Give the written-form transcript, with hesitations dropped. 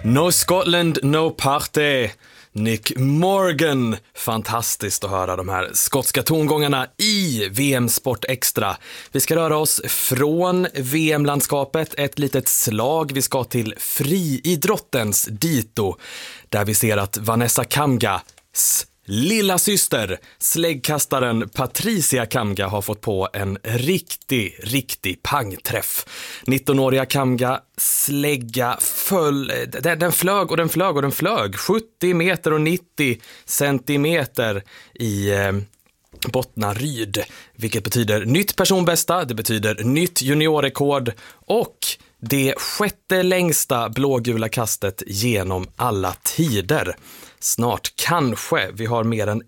No Scotland, no party. Nick Morgan. Fantastiskt att höra de här skotska tongångarna i VM Sport Extra. Vi ska röra oss från VM-landskapet ett litet slag. Vi ska till friidrottens dito, där vi ser att Vanessa Kamgas lilla syster, släggkastaren Patricia Kamga, har fått på en riktig pangträff. 19-åriga Kamga slägga den flög 70 meter och 90 centimeter i Bottnaryd, vilket betyder nytt personbästa, det betyder nytt juniorrekord och det sjätte längsta blågula kastet genom alla tider. Snart kanske vi har mer än